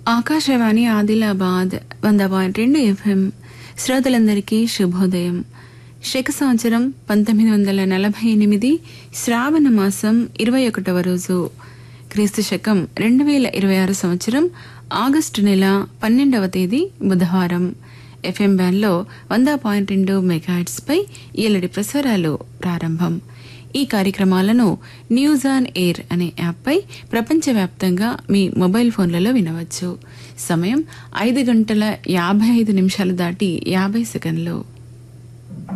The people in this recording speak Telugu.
ఆకాశవాణి ఆదిలాబాద్ 100.2 FM శ్రోతలందరికీ శుభోదయం. శక సంవత్సరం 1948 శ్రావణ మాసం 21వ రోజు, క్రీస్తు శకం 2026 సంవత్సరం ఆగస్టు నెల 12వ తేదీ బుధవారం. FM బ్యాండ్లో 100.2 మెగాహెర్ట్జ్ పై ఏలడి ప్రసారాలు ప్రారంభం. ఈ కార్యక్రమాలను న్యూస్ ఆన్ ఎయిర్ అనే యాప్పై ప్రపంచవ్యాప్తంగా మీ మొబైల్ ఫోన్లలో వినవచ్చు. సమయం 5 గంటల 55 నిమిషాలు దాటి 50 సెకండ్లు.